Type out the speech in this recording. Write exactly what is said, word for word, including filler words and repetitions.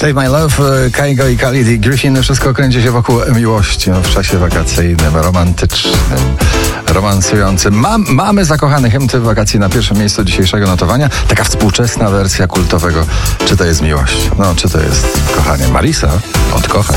Save My Love, Kaigo i Khalid i Griffin. Wszystko kręci się wokół miłości no, w czasie wakacyjnym, romantycznym, romansującym. Mam, mamy zakochany hymn tych wakacji na pierwszym miejscu dzisiejszego notowania. Taka współczesna wersja kultowego. Czy to jest miłość? No, czy to jest kochanie? Marisa od kochań.